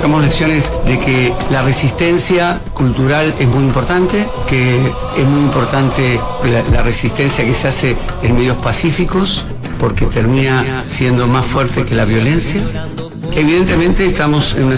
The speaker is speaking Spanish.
sacamos lecciones de que la resistencia cultural es muy importante, que es muy importante la resistencia que se hace en medios pacíficos, porque termina siendo más fuerte que la violencia. Evidentemente estamos en una